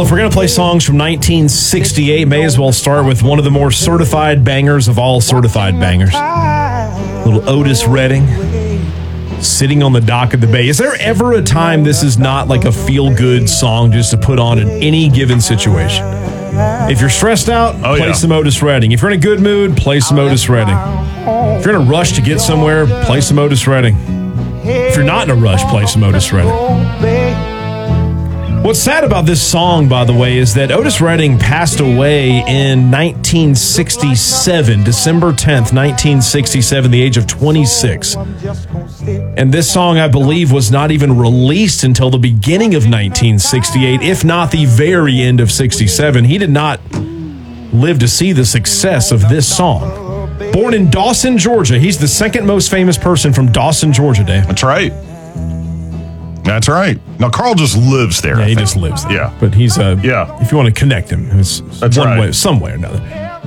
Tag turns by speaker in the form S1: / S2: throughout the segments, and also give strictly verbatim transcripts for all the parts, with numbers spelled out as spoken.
S1: if we're going to play songs from nineteen sixty-eight, may as well start with one of the more certified bangers of all certified bangers. Little Otis Redding, Sitting on the Dock of the Bay. Is there ever a time this is not like a feel-good song just to put on in any given situation? If you're stressed out,
S2: oh,
S1: play
S2: yeah.
S1: some Otis Redding. If you're in a good mood, play some Otis Redding. If you're in a rush to get somewhere, play some Otis Redding. If you're not in a rush, play some Otis Redding. What's sad about this song, by the way, is that Otis Redding passed away in nineteen sixty-seven, December tenth, nineteen sixty-seven, the age of twenty-six. And this song, I believe, was not even released until the beginning of nineteen sixty-eight, if not the very end of sixty-seven. He did not live to see the success of this song. Born in Dawson, Georgia. He's the second most famous person from Dawson, Georgia, Dave.
S2: That's right. That's right. Now, Carl just lives there.
S1: Yeah,
S2: I
S1: he
S2: think.
S1: just lives there.
S2: Yeah.
S1: But he's, uh,
S2: Yeah.
S1: if you want to connect him, it's
S2: That's
S1: one
S2: right.
S1: way, some way or another.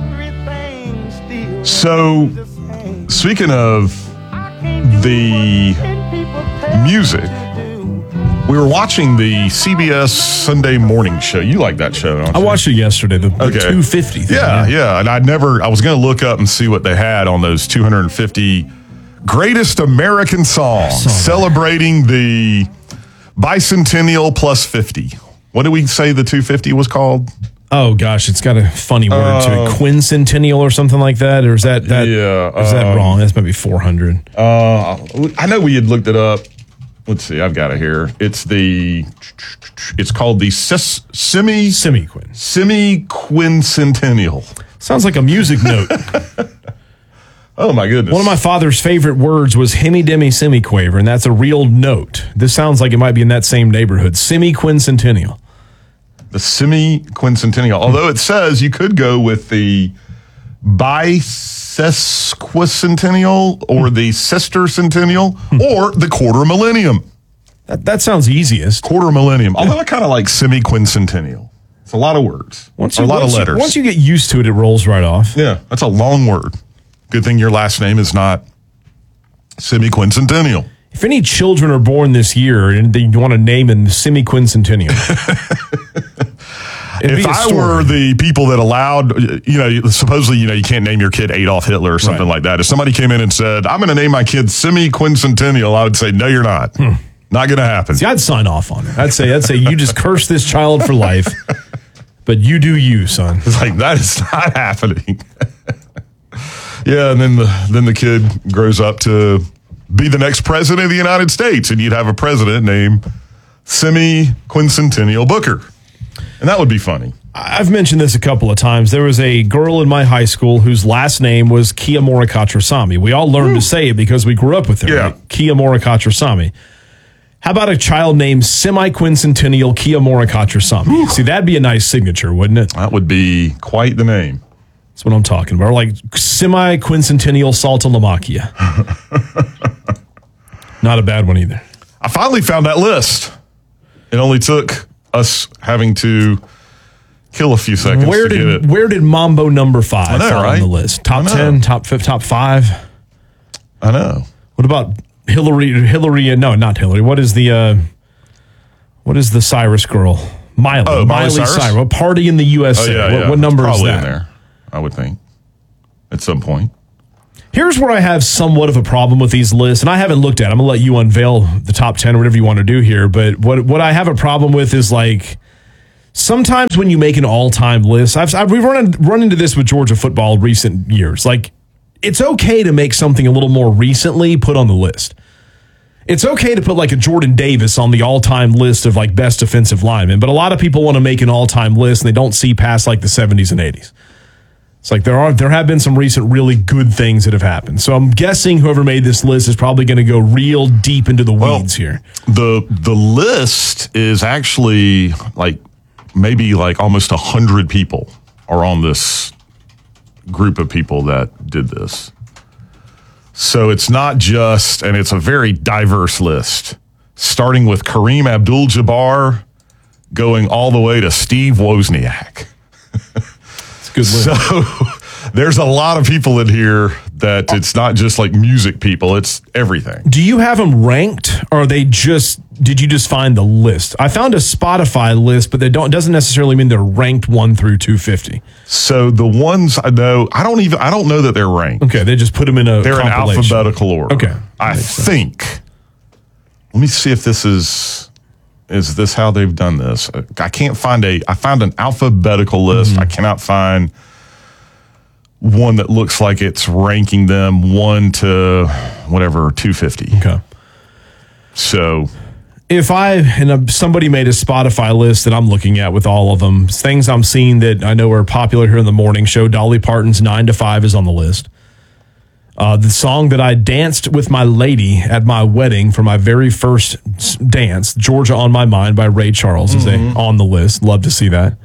S2: So, speaking of the music, we were watching the C B S Sunday morning show. You like that show, don't you?
S1: I watched it yesterday, the, the
S2: Okay.
S1: two fifty thing.
S2: Yeah, yeah. And I never, I was going to look up and see what they had on those two hundred fifty greatest American songs celebrating the bicentennial plus fifty. What did we say the two fifty was called?
S1: Oh, gosh, it's got a funny word
S2: Uh,
S1: to it. Quincentennial or something like that? Or is that, that,
S2: Yeah,
S1: is that
S2: um,
S1: wrong? That's maybe four hundred.
S2: Uh, I know we had looked it up. Let's see, I've got it here. It's the, it's called the sis, semi,
S1: Semi-quin.
S2: semi-quincentennial.
S1: Sounds like a music note.
S2: Oh, my goodness.
S1: One of my father's favorite words was hemi-demi semi-quaver, and that's a real note. This sounds like it might be in that same neighborhood. Semi-quincentennial.
S2: The semi-quincentennial. Although it says you could go with the bisesquicentennial or the sister-centennial or the quarter millennium.
S1: That, that sounds easiest.
S2: Quarter millennium. Although I kind of like semi-quincentennial. It's a lot of words.
S1: Once
S2: Or
S1: you,
S2: a lot
S1: once
S2: of
S1: you-
S2: letters.
S1: once you get used to it, it rolls right off.
S2: Yeah, that's a long word. Good thing your last name is not semi-quincentennial.
S1: If any children are born this year and you want to name them semi-quincentennial.
S2: If I were the people that allowed, you know, supposedly, you know, you can't name your kid Adolf Hitler or something
S1: Right.
S2: like that. If somebody came in and said, I'm going to name my kid semi-quincentennial, I would say, no, you're not.
S1: Hmm.
S2: Not going to happen.
S1: See, I'd sign off on it. I'd say, I'd say you just curse this child for life, but you do you, son.
S2: It's like, that is not happening. Yeah, and then the then the kid grows up to be the next president of the United States, and you'd have a president named Semi-Quincentennial Booker. And that would be funny.
S1: I've mentioned this a couple of times. There was a girl in my high school whose last name was Kiyomura Katrasamy. We all learned Ooh. to say it because we grew up with her.
S2: Yeah.
S1: Right? Kiyomura Katrasamy. How about a child named Semi-Quincentennial Kiyomura Katrasamy? See, that'd be a nice signature, wouldn't it?
S2: That would be quite the name.
S1: That's what I'm talking about. Or like Semi-Quincentennial Saltalamacchia. Not a bad one either.
S2: I finally found that list. It only took us having to kill a few seconds
S1: Where
S2: to
S1: did
S2: get it.
S1: where did Mambo number five
S2: I know,
S1: fall
S2: right?
S1: on the list? Top
S2: I know.
S1: ten, top five, top five.
S2: I know.
S1: What about Hillary? Hillary? No, not Hillary. What is the uh, what is the Cyrus girl? Miley.
S2: Oh, Miley Cyrus?
S1: Cyrus. What party in the U S A?
S2: Oh, yeah,
S1: what,
S2: yeah.
S1: what number
S2: Probably
S1: is that?
S2: in there, I would think, at some point.
S1: Here's where I have somewhat of a problem with these lists, and I haven't looked at them. I'm going to let you unveil the top ten or whatever you want to do here. But what what I have a problem with is like sometimes when you make an all-time list, I've, I've we've run, run into this with Georgia football recent years. Like, it's okay to make something a little more recently put on the list. It's okay to put like a Jordan Davis on the all-time list of like best defensive linemen, but a lot of people want to make an all-time list and they don't see past like the seventies and eighties. It's like there are there have been some recent really good things that have happened. So I'm guessing whoever made this list is probably going to go real deep into the weeds
S2: Well,
S1: here.
S2: The the list is actually like maybe like almost a hundred people are on this group of people that did this. So it's not just, and it's a very diverse list, starting with Kareem Abdul-Jabbar, going all the way to Steve Wozniak.
S1: Good list.
S2: So there's a lot of people in here that it's not just like music people, it's everything.
S1: Do you have them ranked, or are they just did you just find the list? I found a Spotify list, but they don't doesn't necessarily mean they're ranked one through two fifty.
S2: So the ones I know, I don't even I don't know that they're ranked.
S1: Okay, they just put them in a
S2: They're in alphabetical order.
S1: Okay,
S2: I think. Sense. Let me see if this is is this how they've done this. I can't find a. I found an alphabetical list. Mm-hmm. I cannot find one that looks like it's ranking them one to whatever two fifty.
S1: Okay.
S2: So.
S1: If I and a, somebody made a Spotify list that I'm looking at with all of them, things I'm seeing that I know are popular here in the morning show, Dolly Parton's nine to five is on the list. Uh, the song that I danced with my lady at my wedding for my very first dance, Georgia on My Mind by Ray Charles, is mm-hmm. a, on the list. Love to see that.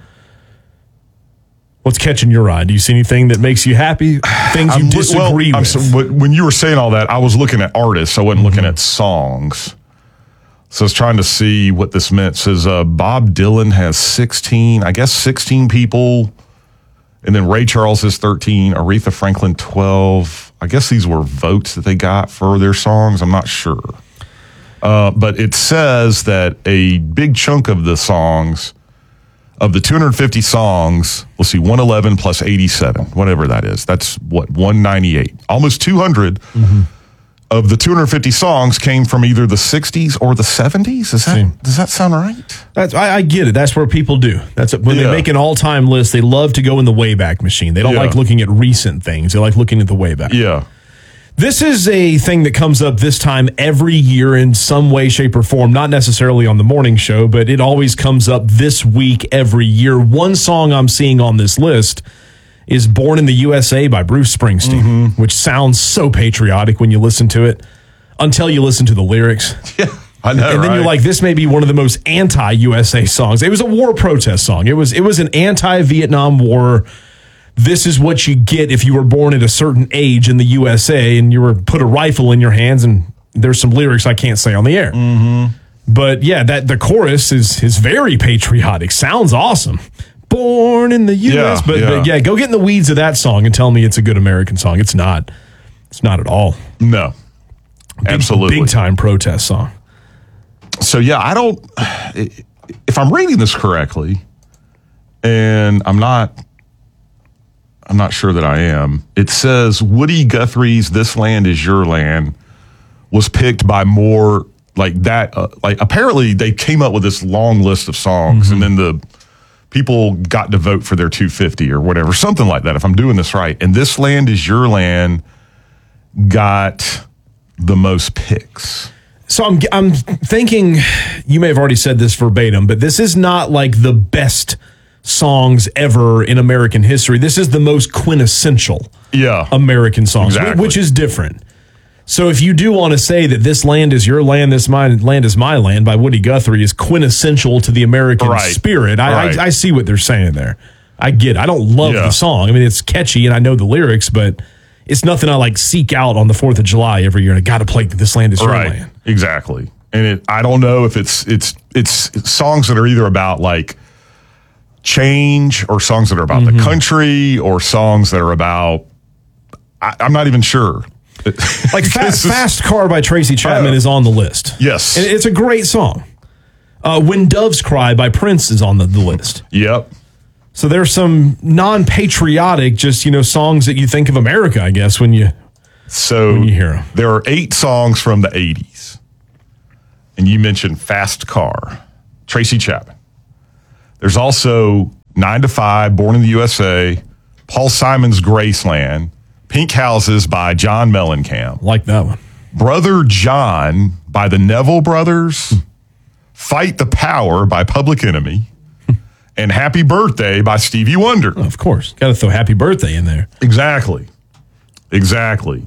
S1: What's catching your eye? Do you see anything that makes you happy? Things you I'm, disagree well, with?
S2: So, when you were saying all that, I was looking at artists. I wasn't mm-hmm. looking at songs. So I was trying to see what this meant. It says uh, Bob Dylan has sixteen, I guess sixteen people. And then Ray Charles has thirteen, Aretha Franklin twelve. I guess these were votes that they got for their songs. I'm not sure. Uh, but it says that a big chunk of the songs, of the two hundred fifty songs, let's see, one eleven plus eighty-seven, whatever that is. That's what, one ninety-eight. Almost two hundred. Mm-hmm. Of the two hundred fifty songs came from either the sixties or the seventies. Is that, See. Does that sound right?
S1: That's, I, I get it. That's what people do. That's when yeah. they make an all-time list. They love to go in the Wayback Machine. They don't yeah. like looking at recent things. They like looking at the Wayback.
S2: Yeah.
S1: This is a thing that comes up this time every year in some way, shape, or form. Not necessarily on the morning show, but it always comes up this week every year. One song I'm seeing on this list is Born in the U S A by Bruce Springsteen, mm-hmm. which sounds so patriotic when you listen to it until you listen to the lyrics.
S2: Yeah, I know,
S1: And then
S2: right?
S1: you're like, this may be one of the most anti-U S A songs. It was a war protest song. It was it was an anti-Vietnam War. This is what you get if you were born at a certain age in the U S A and you were put a rifle in your hands, and there's some lyrics I can't say on the air.
S2: Mm-hmm.
S1: But yeah, that the chorus is is very patriotic. Sounds awesome. Born in the U S Yeah, but, yeah. but yeah, go get in the weeds of that song and tell me it's a good American song. It's not. It's not at all.
S2: No.
S1: Big,
S2: Absolutely.
S1: Big time protest song.
S2: So yeah, I don't, if I'm reading this correctly, and I'm not, I'm not sure that I am, it says Woody Guthrie's This Land Is Your Land was picked by more like that. Uh, like apparently they came up with this long list of songs, mm-hmm. and then the people got to vote for their two fifty or whatever, something like that, if I'm doing this right. And This Land Is Your Land got the most picks.
S1: So I'm I'm thinking, you may have already said this verbatim, but this is not like the best songs ever in American history. This is the most quintessential
S2: yeah,
S1: American songs,
S2: exactly.
S1: which is different. So if you do want to say that This Land Is Your Land, This my, Land Is My Land by Woody Guthrie is quintessential to the American
S2: right.
S1: spirit, I,
S2: right.
S1: I, I see what they're saying there. I get it. I don't love
S2: yeah.
S1: the song. I mean, it's catchy and I know the lyrics, but it's nothing I like seek out on the fourth of July every year. And I got to play This Land Is Your
S2: right.
S1: Land.
S2: Exactly. And it, I don't know if it's, it's, it's it's songs that are either about like change or songs that are about mm-hmm. the country or songs that are about, I, I'm not even sure.
S1: Like Fast, Fast Car by Tracy Chapman uh, is on the list.
S2: Yes.
S1: And it's a great song. Uh, When Doves Cry by Prince is on the, the list.
S2: Yep.
S1: So there's some non-patriotic, just, you know, songs that you think of America, I guess, when you,
S2: so
S1: when you hear them.
S2: There are eight songs from the eighties. And you mentioned Fast Car, Tracy Chapman. There's also Nine to Five, Born in the U S A, Paul Simon's Graceland, Pink Houses by John Mellencamp.
S1: Like that one.
S2: Brother John by the Neville Brothers. Fight the Power by Public Enemy. And Happy Birthday by Stevie Wonder.
S1: Oh, of course. Got to throw Happy Birthday in there.
S2: Exactly. Exactly.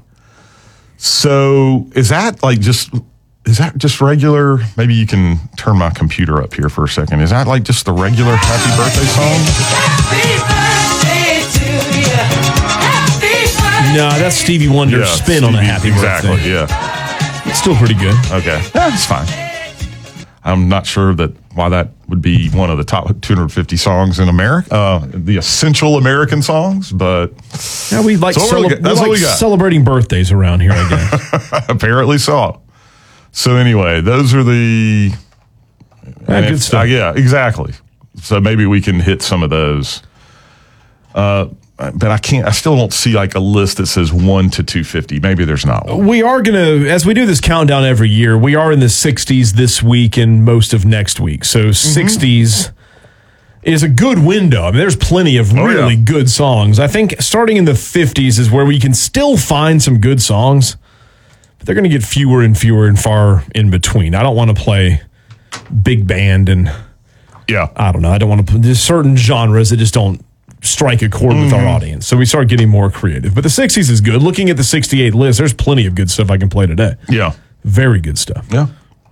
S2: So is that like just, is that just regular? Maybe you can turn my computer up here for a second. Is that like just the regular Happy Birthday song?
S3: Happy birthday to you.
S1: No, that's Stevie Wonder's
S2: yeah,
S1: spin
S2: Stevie,
S1: on a Happy
S2: exactly,
S1: Birthday.
S2: Yeah.
S1: It's still pretty good.
S2: Okay. That's fine. I'm not sure that why that would be one of the top two hundred fifty songs in America, uh, the essential American songs, but
S1: yeah, we like,
S2: so
S1: cele-
S2: we that's
S1: we
S2: what
S1: like
S2: we got.
S1: Celebrating birthdays around here, I guess.
S2: Apparently so. So anyway, those are the
S1: Yeah,
S2: and
S1: good
S2: if-
S1: stuff.
S2: uh, yeah, exactly. So maybe we can hit some of those. Uh, but I can't. I still don't see like a list that says one to two fifty. Maybe there's not one.
S1: We are going to, as we do this countdown every year, we are in the sixties this week and most of next week. So
S2: Mm-hmm.
S1: sixties is a good window. I mean, there's plenty of
S2: Oh,
S1: really
S2: yeah.
S1: good songs. I think starting in the fifties is where we can still find some good songs, but they're going to get fewer and fewer and far in between. I don't want to play big band and
S2: Yeah,
S1: I don't know. I don't want to put there's certain genres that just don't strike a chord with our audience. So we start getting more creative. But the sixties is good. Looking at the sixty-eight list, there's plenty of good stuff I can play today.
S2: yeah,
S1: Very good stuff.
S2: yeah.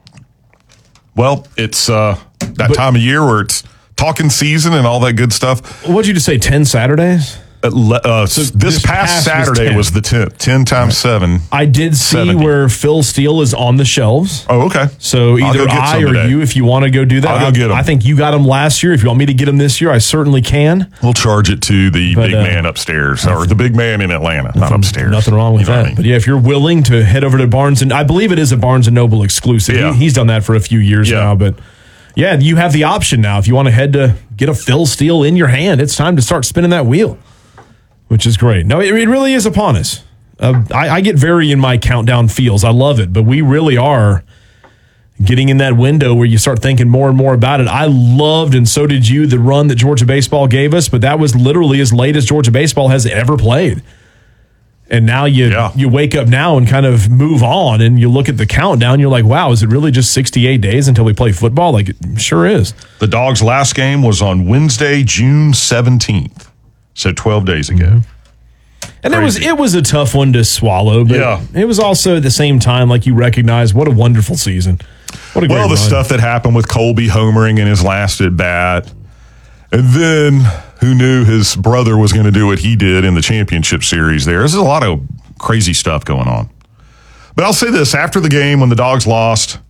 S2: Well, it's uh, that
S1: But-
S2: time of year where it's talking season and all that good stuff.
S1: What'd you just say, ten Saturdays?
S2: Uh, le- uh, this,
S1: this
S2: past,
S1: past was
S2: Saturday
S1: ten.
S2: was, the tenth. ten times seven.
S1: I did see
S2: seventy.
S1: where Phil Steele is on the shelves.
S2: Oh, okay.
S1: So
S2: I'll
S1: either
S2: go get
S1: I
S2: some
S1: or
S2: today.
S1: you, if you want to go do that.
S2: I'll go
S1: I,
S2: get 'em.
S1: I think you got him last year. If you want me to get him this year, I certainly can.
S2: We'll charge it to the
S1: But,
S2: big
S1: uh,
S2: man upstairs or the big man in Atlanta, not upstairs.
S1: Nothing wrong with
S2: You know what
S1: that.
S2: I mean?
S1: But yeah, if you're willing to head over to Barnes and I believe it is a Barnes and Noble exclusive.
S2: Yeah.
S1: He, he's done that for a few years
S2: Yeah.
S1: now, but yeah, you have the option now. If you want to head to get a Phil Steele in your hand, it's time to start spinning that wheel, which is great. No, it, it really is upon us. Uh, I, I get very in my countdown feels. I love it, but we really are getting in that window where you start thinking more and more about it. I loved, and so did you, the run that Georgia baseball gave us, but that was literally as late as Georgia baseball has ever played. And now you
S2: Yeah.
S1: you wake up now and kind of move on, and you look at the countdown. You're like, wow, is it really just sixty-eight days until we play football? Like, it sure is.
S2: The Dogs' last game was on Wednesday, June seventeenth. So twelve days ago.
S1: And it was
S2: Crazy.
S1: it was a tough one to swallow, but
S2: Yeah.
S1: it was also at the same time like you recognize what a wonderful season. What a great
S2: Well, the
S1: run.
S2: stuff that happened with Colby homering in his last at bat. And then who knew his brother was going to do what he did in the championship series there. There's a lot of crazy stuff going on. But I'll say this, after the game when the Dogs lost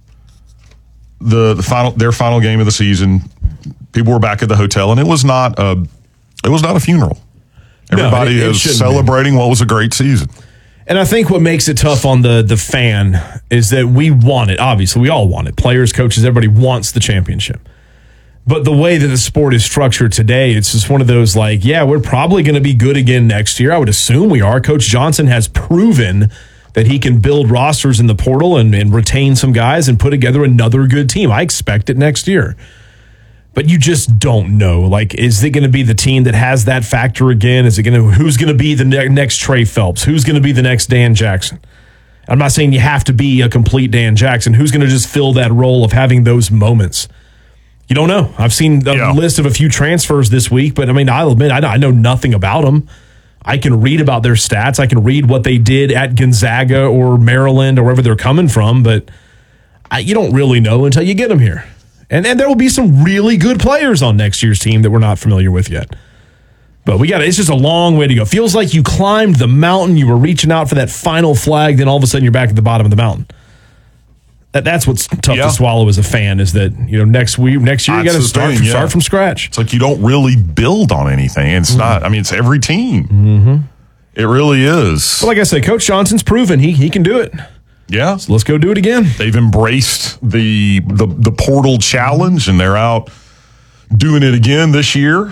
S2: the, the final their final game of the season, people were back at the hotel and it was not a it was not a funeral. Everybody
S1: it- it
S2: is
S1: shouldn't be.
S2: celebrating what was a great season.
S1: And I think what makes it tough on the the fan is that we want it. Obviously, we all want it. Players, coaches, everybody wants the championship. But the way that the sport is structured today, it's just one of those like, yeah, we're probably going to be good again next year. I would assume we are. Coach Johnson has proven that he can build rosters in the portal and, and retain some guys and put together another good team. I expect it next year. But you just don't know. Like, is it going to be the team that has that factor again? Is it going to, who's going to be the ne- next Trey Phelps? Who's going to be the next Dan Jackson? I'm not saying you have to be a complete Dan Jackson. Who's going to just fill that role of having those moments? You don't know. I've seen a
S2: Yeah.
S1: list of a few transfers this week, but I mean, I'll admit, I I know nothing about them. I can read about their stats. I can read what they did at Gonzaga or Maryland or wherever they're coming from, but I, you don't really know until you get them here. And and there will be some really good players on next year's team that we're not familiar with yet. But we got it's just a long way to go. Feels like you climbed the mountain, you were reaching out for that final flag, then all of a sudden you're back at the bottom of the mountain. That, that's what's tough
S2: Yeah.
S1: to swallow as a fan is that, you know, next week, next year you got
S2: That's
S1: to
S2: the
S1: start
S2: thing,
S1: from,
S2: yeah.
S1: start from scratch.
S2: It's like you don't really build on anything. It's
S1: Mm-hmm.
S2: not, I mean, it's every team. Mm-hmm. It really is.
S1: But like I said, Coach Johnson's proven he he can do it.
S2: Yeah.
S1: So let's go do it again.
S2: They've embraced the, the the portal challenge and they're out doing it again this year.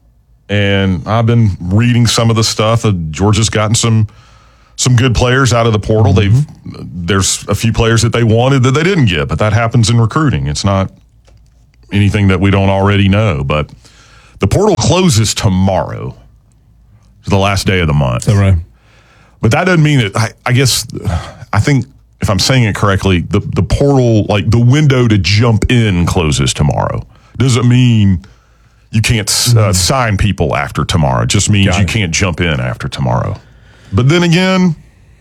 S2: And I've been reading some of the stuff. Uh, Georgia's gotten some some good players out of the portal. They've there's a few players that they wanted that they didn't get, but that happens in recruiting. It's not anything that we don't already know. But the portal closes tomorrow. It's the last day of the month.
S1: All right.
S2: But that doesn't mean that I, I guess I think if I'm saying it correctly, the, the portal, like the window to jump in closes tomorrow. Doesn't mean you can't uh, sign people after tomorrow. It just means
S1: Got
S2: you
S1: it.
S2: can't jump in after tomorrow. But then again,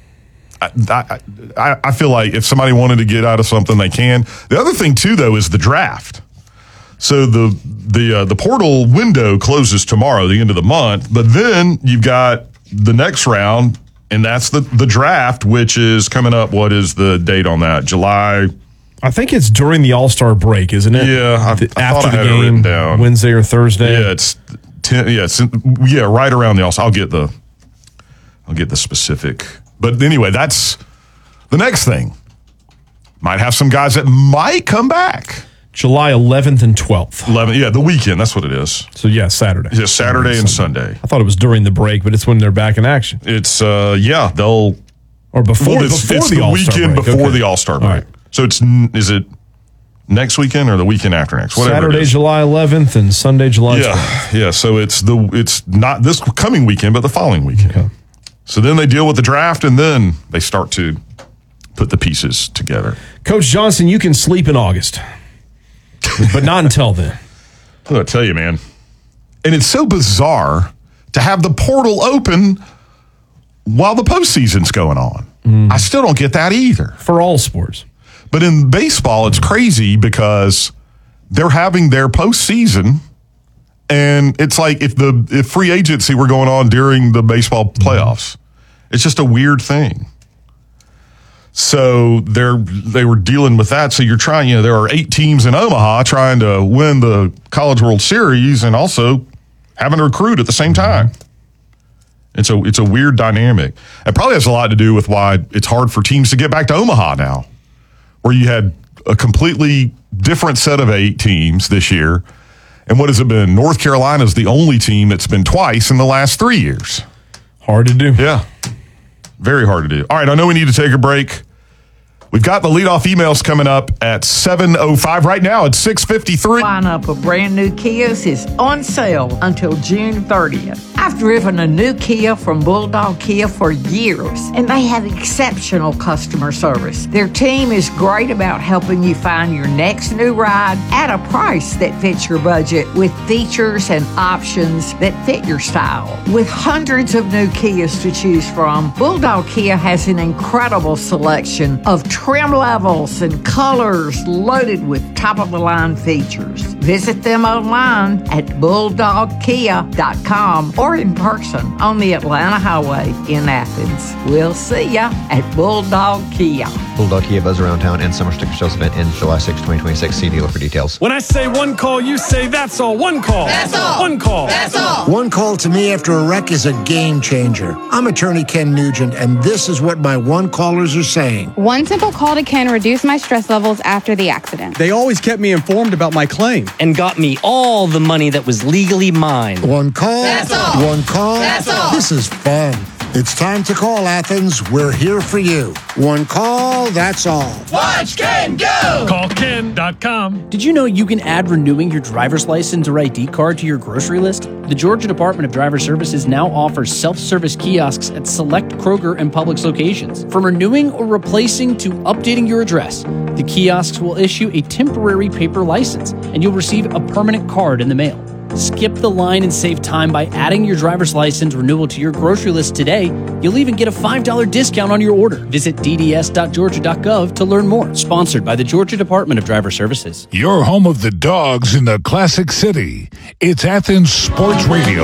S2: I, I, I, I feel like if somebody wanted to get out of something, they can. The other thing too, though, is the draft. So the the uh, the portal window closes tomorrow, the end of the month. But then you've got the next round, and that's the the draft, which is coming up. What is the date on that? July.
S1: I think it's during the All-Star break, isn't it?
S2: Yeah, I-
S1: The-
S2: I thought
S1: after
S2: I
S1: the
S2: had it written
S1: game,
S2: down.
S1: Wednesday or Thursday.
S2: Yeah, it's ten. Yeah, it's, yeah, right around the All. I'll get the I'll get the specific. But anyway, that's the next thing. Might have some guys that might come back.
S1: July eleventh and twelfth.
S2: eleven, yeah, the weekend. That's what it is.
S1: So, yeah, Saturday.
S2: Yeah, Saturday and Sunday.
S1: I thought it was during the break, but it's when they're back in action.
S2: It's, uh, yeah, they'll.
S1: Or before,
S2: well, it's,
S1: before
S2: it's
S1: the,
S2: the
S1: All-Star
S2: weekend
S1: break.
S2: before
S1: Okay.
S2: the All-Star break.
S1: All right.
S2: So it's, is it next weekend or the weekend after next? Whatever
S1: Saturday,
S2: it is.
S1: July eleventh and Sunday, July
S2: Yeah,
S1: twelfth.
S2: yeah. So it's the it's not this coming weekend, but the following weekend.
S1: Okay.
S2: So then they deal with the draft, and then they start to put the pieces together.
S1: Coach Johnson, you can sleep in August, but not until then.
S2: I'm gonna tell you, man. And it's so bizarre to have the portal open while the postseason's going on. Mm. I still don't get that either.
S1: For all sports.
S2: But in baseball, it's crazy because they're having their postseason, and it's like if the if free agency were going on during the baseball playoffs. It's just a weird thing. So they're they were dealing with that. So you're trying, you know, there are eight teams in Omaha trying to win the College World Series and also having to recruit at the same time. It's a it's a weird dynamic. It probably has a lot to do with why it's hard for teams to get back to Omaha now, where you had a completely different set of eight teams this year. And what has it been? North Carolina's the only team that's been twice in the last three years.
S1: Hard to do.
S2: Yeah. Very hard to do. All right, I know we need to take a break. We've got the leadoff emails coming up at seven oh five. Right now, it's six fifty-three.
S4: Lineup of brand new Kias is on sale until June thirtieth. I've driven a new Kia from Bulldog Kia for years, and they have exceptional customer service. Their team is great about helping you find your next new ride at a price that fits your budget with features and options that fit your style. With hundreds of new Kias to choose from, Bulldog Kia has an incredible selection of trim levels and colors loaded with top-of-the-line features. Visit them online at bulldog kia dot com or in person on the Atlanta Highway in Athens. We'll see ya at Bulldog Kia.
S5: Bulldog Kia Buzz Around Town and Summer Sticker Sales event ends July sixth, twenty twenty-six. See dealer for details.
S6: When I say one call, you say that's all. One call.
S3: That's all.
S6: One call.
S3: That's all.
S7: One call to me after a wreck is a game changer. I'm attorney Ken Nugent, and this is what my one callers are saying.
S8: One simple call to Ken reduced my stress levels after the accident.
S9: They always kept me informed about my claim
S10: and got me all the money that was legally mine.
S7: One call.
S3: That's all.
S7: One call.
S3: That's all.
S7: This is fun. It's time to call Athens. We're here for you. One call, that's all.
S3: Watch Ken go.
S6: Call ken dot com.
S11: Did you know you can add renewing your driver's license or I D card to your grocery list? The Georgia Department of Driver Services now offers self-service kiosks at select Kroger and Publix locations. From renewing or replacing to updating your address, the kiosks will issue a temporary paper license, and you'll receive a permanent card in the mail. Skip the line and save time by adding your driver's license renewal to your grocery list today. You'll even get a five dollars discount on your order. Visit d d s dot georgia dot gov to learn more. Sponsored by the Georgia Department of Driver Services.
S12: Your home of the dogs in the Classic City. It's Athens Sports Radio.